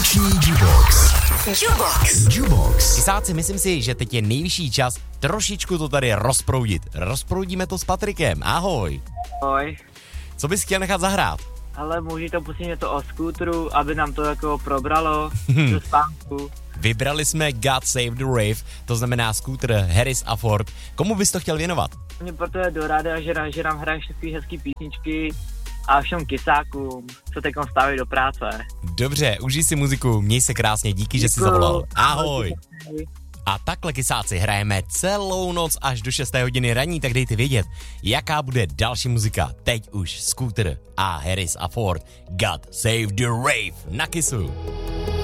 Noční Jubox. Kysáci, myslím si, že teď je nejvyšší čas trošičku to tady rozproudit. Rozproudíme to s Patrikem. Ahoj. Ahoj. Co bys chtěl nechat zahrát? Ale může to pustit něco o skútru, aby nám to jako probralo do spánku. Vybrali jsme God Save the Rave, to znamená skútr Harris a Ford. Komu bys to chtěl věnovat? Mě proto je do ráda, že nám hraješ takový hezký písničky a všem kysákům, co teď stávají do práce. Dobře, užij si muziku, měj se krásně, díky, že jsi zavolal. Ahoj. A takhle, kysáci, hrajeme celou noc až do 6. hodiny raní, tak dejte vědět, jaká bude další muzika. Teď už Scooter a Harris a Ford. God Save the Rave na Kissu.